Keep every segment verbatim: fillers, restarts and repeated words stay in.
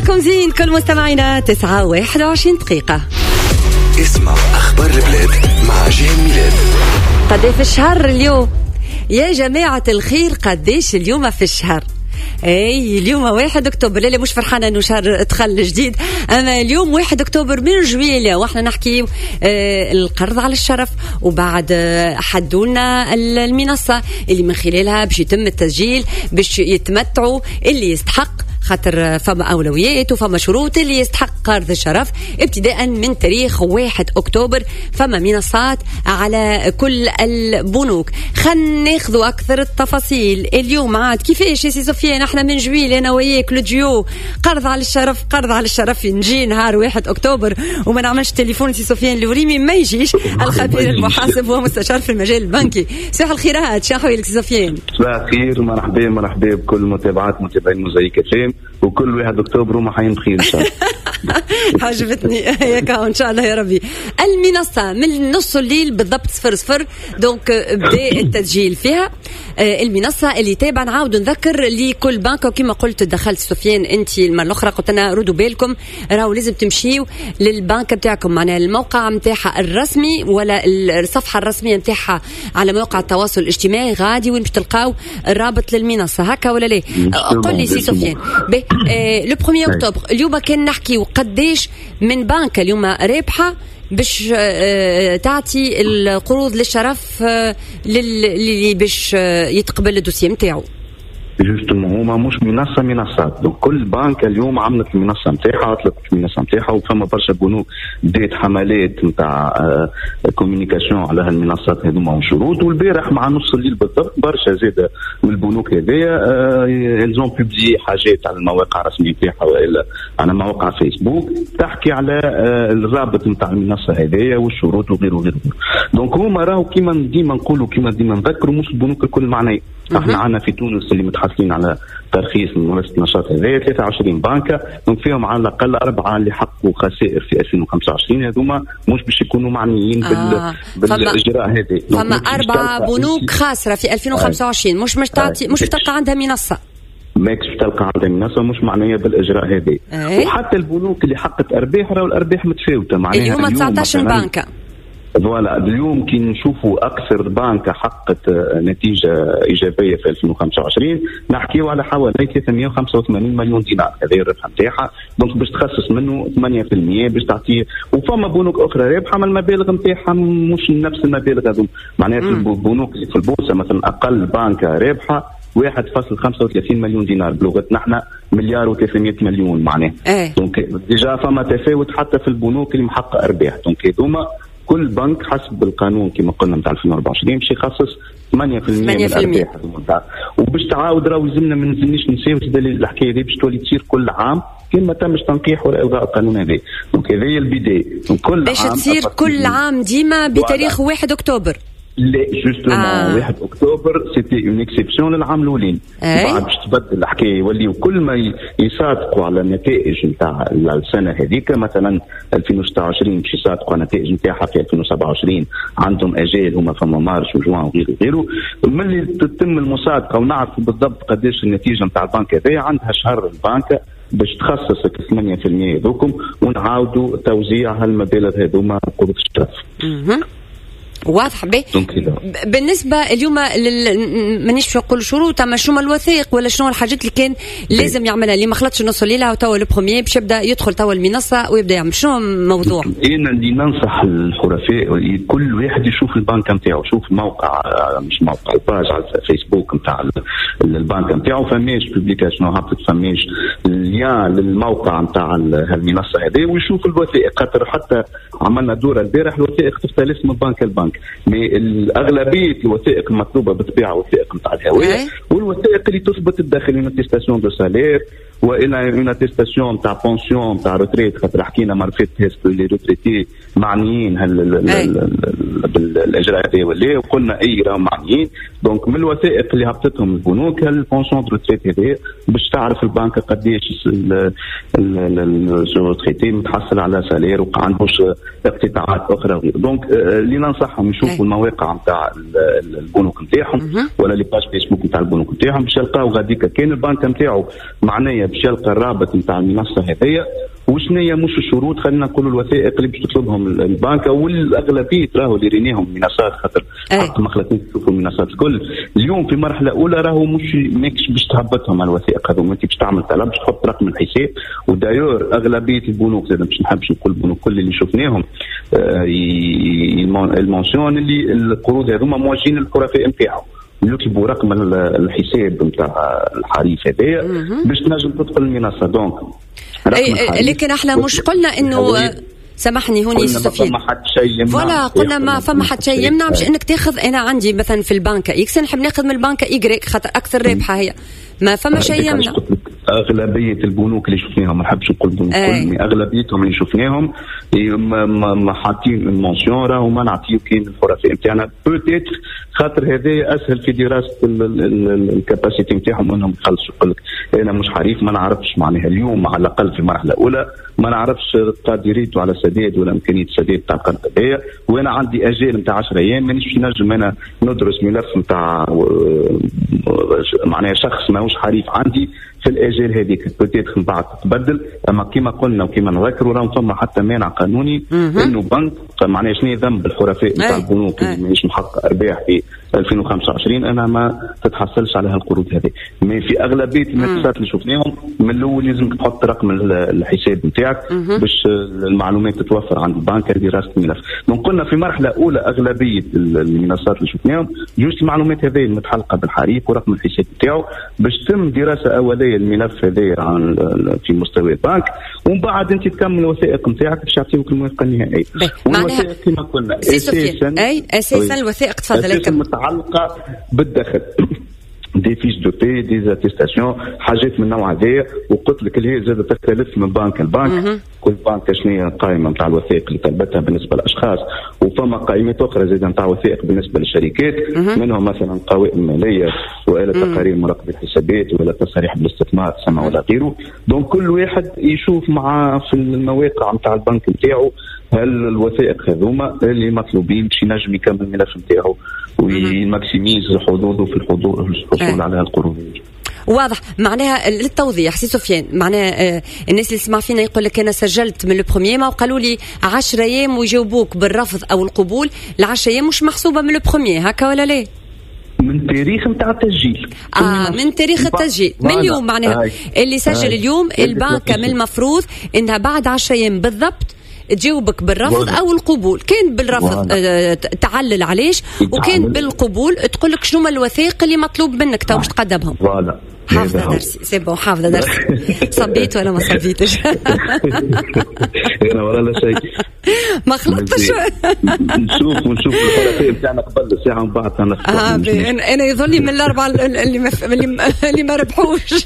نهاركم زين كل مستمعينا. تسعة واحد وعشرين دقيقة. اسمع أخبار البلاد مع جيهان ميلاد. قديش في الشهر اليوم يا جماعة الخير؟ قديش اليوم في الشهر؟ اي اليوم واحد اكتوبر. لا مش فرحانه انه شهر دخل جديد، اما اليوم واحد اكتوبر من جويليا، واحنا نحكي آه القرض على الشرف. وبعد آه حدونا المنصه اللي من خلالها باش يتم التسجيل باش يتمتعوا اللي يستحق، خاطر فما أولويات وفما شروط اللي يستحق قرض الشرف. ابتداء من تاريخ واحد أكتوبر فما منصات على كل البنوك. خلنا ناخذوا أكثر التفاصيل اليوم. عاد كيفاش يا سي سفيان احنا من جويل أنا وياك لديو قرض على الشرف قرض على الشرف نجي نهار واحد أكتوبر وما نعملش تليفون سي سفيان الوريمي ما يجيش الخبير المحاسب ومستشار في المجال البنكي. صباح الخيرات، شو أحوالك سي سفيان؟ صباح الخير، مرحبا مرحبا بكل متابعات متابعين موزايك فيم، وكل واحد أكتوبر وما حين بخير إن شاء الله. عجبتني هيك إن شاء الله يا ربي. المنصة من نص الليل بالضبط صفر صفر دونك بدأ التسجيل فيها. المنصة اللي تابع نعاود نذكر لكل بنك، وكما قلت دخلت سفيان أنت المرة الأخرى قلت لنا ردوا بالكم راهو لازم تمشيوا للبنك بتاعكم، معناها الموقع متاعها الرسمي ولا الصفحة الرسمية متاعها على موقع التواصل الاجتماعي غادي وين باش تلقاو الرابط للمنصة هكا ولا ليه؟ قل لي سي سفيان. لو بروميير أكتوبر اليوم كان نحكي وقديش من بنك اليوم رابحة باش تعطي القروض للشرف للي باش يتقبل الدوسيه نتاعو. جوستومون هما مش منصه منصات، دونك كل بنك اليوم عملت المنصه نتاعها، اطلقت المنصه نتاعها، وفما برشا بنوك بدات حملات نتاع كوميونيكاسيون على هالمنصات هذوما وشروط. والبارح مع نص الليل بالضبط برشا زاده من البنوك هذيا الزون بوبلي حاجات على المواقع الرسميه نتاعها والا على مواقع فيسبوك تحكي على الرابط نتاع المنصه هذيا والشروط وغيره وغيره. دونك هما راهو كيما ديما نقولوا كيما ديما نذكروا مش البنوك الكل معناه. احنا عندنا في تونس اللي متحصلين على ترخيص ممارسه النشاط هذايا ثلاثة وعشرين بنكه، دونك فيهم على الاقل اربعه اللي حققوا خسائر في ألفين وخمسة وعشرين، هذوما مش باش يكونوا معنيين آه. بالاجراء هذا. فما اربعه بنوك خاسره في ألفين وخمسة وعشرين مش مش تعطي مش تلقى عندها منصه، ماكش تلقى عندها منصه مش معنيه بالاجراء هذا. أيه؟ وحتى البنوك اللي حققت ارباح راهو الارباح متفاوته، معناها اللي هما تسعطاش بنكه. فوالا اليوم كي نشوفوا اكثر بنكه حققت نتيجه ايجابيه في ألفين وخمسة وعشرين نحكيو على حوالي ثلاثمائة وخمسة وثمانين مليون دينار، هذا الربح نتاعها. دونك باش تخصص منه ثمانية بالمئة باش تعطيه. وفما بنوك اخرى رابحه من المبالغ نتاعها مش نفس المبالغ هذوم، معناها في البنوك اللي في البورصه مثلا اقل بنكه رابحه واحد فاصلة خمسة وثلاثين مليون دينار، بلغتنا احنا مليار وثلاثمائة مليون معناه. ايه. دونك ديجا فما تفاوت حتى في البنوك اللي محقق ارباح. دونك هذوما كل بنك حسب القانون كما قلنا نتاع ألفين وأربعة وعشرين باش يخصص ثمانية بالمئة من الارباح. وباش تعاود راهو يلزمنا ما نزلنيش نساو الحكايه هذه باش تولي تصير كل عام كما تمش تنقيح ولا الغاء القانون هذا. دونك هذه البدايه كل باش تصير كل عام ديما بتاريخ واحد أكتوبر. لا جوستومون آه. واحد أكتوبر سيتي اون اكسبسيون للعام الاولين. بعد باش تبدل الحكايه يوليو كل ما يصادقوا على النتائج نتاع السنه هذيك، مثلا ألفين وستة وعشرين باش يصادقوا على النتائج نتاعها في ألفين وسبعة وعشرين، عندهم اجال هما فما مارس وجوان وغيره وغيره. ملي تتم المصادقه ونعرفوا بالضبط قداش النتيجه نتاع البنك هذايا، عندها شهر البنك باش تخصص ثمانية بالمئة هذوكم ونعاودوا توزيع هالمبالغ هذوما قروض الشرف. واضح به. بالنسبه اليوم لل... مانيش نقول شروط، اما شنو الوثائق ولا شنو الحاجات اللي كان لازم يعملها اللي ما خلطش نص الليله وتوا البروميير باش يبدا يدخل توا المنصه ويبدا يعمل شنو الموضوع؟ انا اللي ننصح الحرفاء كل واحد يشوف البنك نتاعو، شوف موقع مش موقع الباج على الفيسبوك نتاع البنك نتاعو، فماش بوبليكاسيون هابط، فماش اللين للموقع نتاع المنصه هذه، ويشوف الوثائق. خاطر حتى عملنا دوره البارح الوثائق تختلف من بنك لبنك، مي الاغلبيه الوثائق المطلوبه بالطبيعه وثائق نتاع الهويه، والوثائق اللي تثبت الدخل من اتيستاسيون دو سالير والى اون اتيستاسيون نتاع بونسيون نتاع روتريت. خاطر حكينا مره فاتت هاسكو لي روتريتي معنيين بالاجراء هذا ولا، وقلنا اي راهم معنيين. دونك من الوثائق اللي هبطتهم البنوك البونسيون دو تريت هذايا باش تعرف البنك قداش الجو تريتي متحصل على سالير وقع عندوش اقتطاعات اخرى وغيره. دونك اللي ننصحهم يشوفوا المواقع نتاع البنوك نتاعهم ولا لي باج فيسبوك نتاع البنوك نتاعهم باش يلقاو غاديك كان البنك نتاعو معناها باش يلقى الرابط نتاع المنصه هذيا وشنية مش الشروط. خلينا نقولوا الوثائق اللي باش تطلبهم البنك والاغلبيه راهو اللي رينيهم منصات خاطر حق مخلطين تشوفوا المنصات الكل اليوم في مرحله اولى راهو مش ماكش باش تهبطهم على الوثائق هذوما. انت باش تعمل طلب باش تحط رقم الحساب ودايور اغلبيه البنوك زاد باش نحبش نقول البنوك كل اللي شفناهم آه المونسيون اللي القروض هذوما موجهين للحرفاء نتاعهم يطلبوا رقم الحساب نتاع الحريف هذايا باش تنجم تدخل المنصه. دونك اي لكن احنا مش قلنا انه سامحني هوني سفيان فوالا قلنا ما فما حد شيء يمنع باش انك تاخذ. انا عندي مثلا في البنك اكس نحب ناخذ من البنك ايغريك خاطر اكثر ربحه هي ما فما شيء يمنع. اغلبيه البنوك اللي شفناهم ما نحبش نقول البنوك كل اغلبيتهم اللي شفناهم ما حاطين المونسيون راهو ما نعطيو كاين الحرفاء نتاعنا بوتيت خاطر هذا اسهل في دراسه الكاباسيتي نتاعهم انهم يخلصوا. يقول لك انا مش حريف ما نعرفش معناها اليوم على الاقل في المرحله الاولى ما نعرفش قادريته على سداد ولا امكانيه سداد تاع القرض هذايا وانا عندي اجال نتاع عشرة ايام مانيش نجم انا ندرس ملف نتاع معناها شخص ماهوش حريف عندي في الاجال هذيك بوتيت من بعد تتبدل. اما كما قلنا وكما نذكروا راه ثم حتى مانع قانوني انه بنك معناها شنو ذنب الحرفاء نتاع البنوك اللي ماهيش محقق ارباح في ألفين وخمسة وعشرين انا ما تتحصلش على هالقروض هذه. مي في اغلبيه المنصات اللي شفناهم من الاول لازم تحط رقم الحساب نتاعك باش المعلومات تتوفر عند البنك لدراسه الملف. دونك قلنا في مرحله اولى اغلبيه المنصات اللي شفناهم جوست المعلومات هذه المتحلقه بالحريق ورقم الحساب نتاعو باش تم دراسه اوليه الملف هذا عن في مستوى البنك ومن بعد انت تكمل الوثائق نتاعك باش يعطيوك الموافقه النهائيه. والوثائق كما قلنا اساسا اي اساسا الوثائق تفضل متعلقه بالدخل دي فيش دو بي دي اتيستاسيون حاجات من النوع هذايا. وقلت لك اللي هي زاد تختلف من بنك لبنك كل بنك شنو هي القائمه نتاع الوثائق اللي طلبتها بالنسبه للاشخاص وفما قائمات اخرى زاد نتاع وثائق بالنسبه للشركات منهم مثلا قوائم ماليه ولا تقارير مراقبه الحسابات ولا تصاريح بالاستثمار سما ولا غيره. دونك كل واحد يشوف مع في المواقع نتاع البنك نتاعو هل الوثائق هذوما اللي مطلوبين باش ينجم يكمل الملف نتاعو ويماكسيميز حظوظه في الحضور الحصول على القروض. واضح. معناها للتوضيح سي سفيان معناها آه الناس اللي سمع فينا يقول لك انا سجلت من البروميير ما وقالوا لي عشرة ايام ويجاوبوك بالرفض او القبول. العشرة ايام مش محسوبه من البروميير هكا ولا لا؟ من تاريخ نتاع التسجيل. اه من تاريخ التسجيل من اليوم معناها آه. اللي سجل آه. اليوم البنك من المفروض انها بعد عشرة ايام بالضبط تجاوبك بالرفض او القبول. كان بالرفض آه تعلل علاش وكان بالقبول تقول لك شنو الوثائق اللي مطلوب منك تو باش تقدمهم. فوالا حافظه درسي سي بون حافظه درسي. صبيت ولا ما صبيتش؟ انا ولا لا شيء ما خلطتش. نشوف ونشوف الحرفاء نتاعنا قبل الساعه ومن بعد انا اه انا يظلني من الاربعه اللي ما اللي ما ربحوش.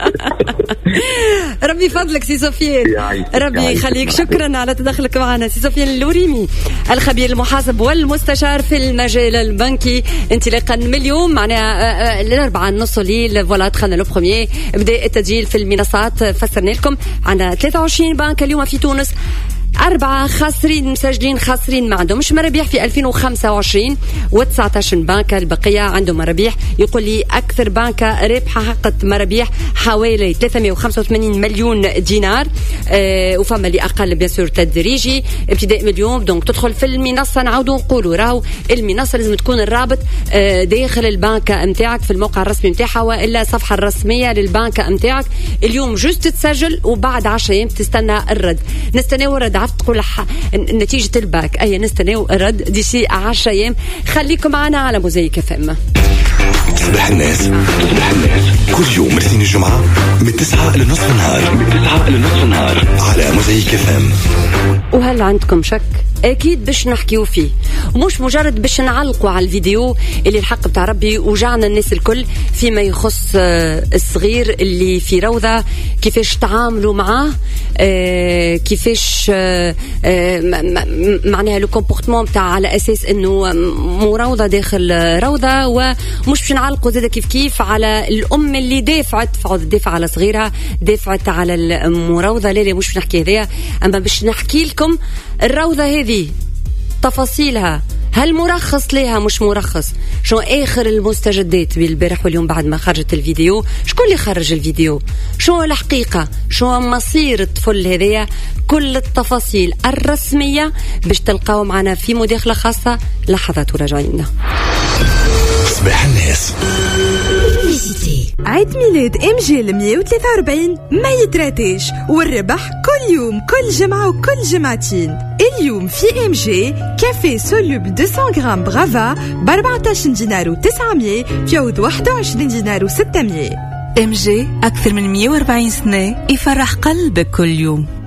ربي فضلك سي سفيان ربي يخليك. شكرا على تدخلك معنا سي سفيان اللوريمي الخبير المحاسب والمستشار في المجال البنكي. انطلاقا من اليوم معناها الاربعه نص الليل فوالا دخلنا لو بروميير بدا التسجيل في المنصات. فسرنا لكم عندنا ثلاثة وعشرين بنك اليوم في تونس أربعة خاسرين مسجلين خاسرين ما عندهمش مرابح في ألفين وخمسة وعشرين وتسعطاش بنك البقية عندهم مرابح. يقول لي أكثر بنك ربح حققت مرابح حوالي ثلاثمائة وخمسة وثمانين مليون دينار أه وفما اللي أقل بيسور تدريجي ابتداء من اليوم. دونك تدخل في المنصة نعودوا نقولوا راهو المنصة لازم تكون الرابط أه داخل البنك متاعك في الموقع الرسمي متاعها وإلا الصفحة الرسمية للبنك متاعك. اليوم جوست تسجل وبعد عشرة أيام تستنى الرد. نستناو الرد عرفت تقول نتيجة الباك أي نستناو الرد ديسي عشرة أيام. خليكم معنا على موزايك اف ام. تصبح الناس تصبح الناس كل يوم الاثنين الجمعة من تسعة لنصف النهار من تسعة لنصف النهار على موزايك اف ام. وهل عندكم شك؟ أكيد باش نحكيو فيه ومش مجرد باش نعلقوا على الفيديو اللي الحق بتاع ربي وجعنا الناس الكل فيما يخص الصغير اللي في روضة كيفاش تعاملوا معاه آه كيفاش آه آه معناها لو كومبورتمون بتاع على اساس انه مراوضه داخل روضه، ومش باش نعلقوا زاده كيف كيف على الام اللي دافعت فعود دافع على صغيرها دافعت على المراوضه. لا لا مش باش نحكي هذايا، اما باش نحكي لكم الروضه هذه تفاصيلها، هل مرخص لها مش مرخص، شو آخر المستجدات بالبارح واليوم بعد ما خرجت الفيديو، شكون اللي خرج الفيديو، شو الحقيقة، شو مصير الطفل هذايا، كل التفاصيل الرسمية باش تلقاو معنا في مداخلة خاصة لحظات وراجعين. صباح الناس. عيد ميلاد ام جي مية وثلاثة وأربعين ما يتراتيش، والربح كل يوم كل جمعة وكل جمعتين. اليوم في ام جي كافي سولوب مئتين غرام برافا ب أربعة عشر دينار وتسعمية في عوض واحد وعشرين دينار وستمية. ام جي أكثر من مية وأربعين سنة يفرح قلبك كل يوم.